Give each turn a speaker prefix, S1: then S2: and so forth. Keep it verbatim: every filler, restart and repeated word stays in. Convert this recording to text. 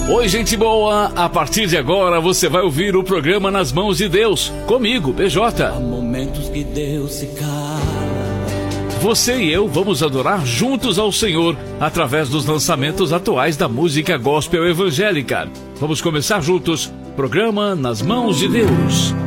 S1: Oi, gente boa! A partir de agora você vai ouvir o programa Nas Mãos de Deus, comigo, B J.
S2: Há momentos que Deus se cala.
S1: Você e eu vamos adorar juntos ao Senhor através dos lançamentos atuais da música gospel evangélica. Vamos começar juntos, programa Nas Mãos de Deus.